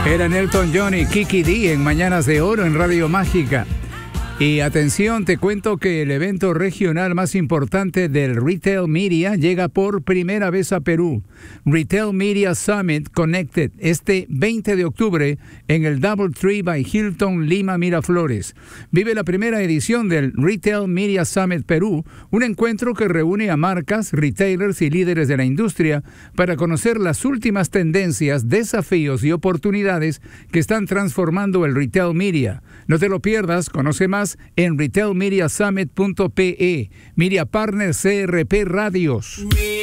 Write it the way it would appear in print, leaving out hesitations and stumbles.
Eran Elton John y Kiki D en Mañanas de Oro en Radio Mágica. Y atención, te cuento que el evento regional más importante del Retail Media llega por primera vez a Perú. Retail Media Summit Connected, este 20 de octubre en el DoubleTree by Hilton Lima Miraflores. Vive la primera edición del Retail Media Summit Perú, un encuentro que reúne a marcas, retailers y líderes de la industria para conocer las últimas tendencias, desafíos y oportunidades que están transformando el Retail Media. No te lo pierdas, conoce más en retailmediasummit.pe. Media Partner CRP Radios.